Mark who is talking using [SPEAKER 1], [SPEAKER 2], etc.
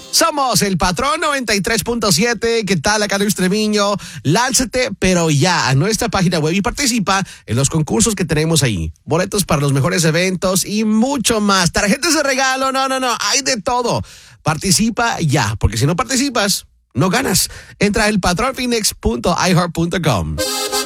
[SPEAKER 1] Somos el Patrón 93.7. ¿Qué tal, acá Luis Treviño? Lánzate, pero ya, a nuestra página web y participa en los concursos que tenemos ahí. Boletos para los mejores eventos y mucho más. Tarjetas de regalo, no, hay de todo. Participa ya, porque si no participas, no ganas. Entra a elpatronphoenix.iheart.com.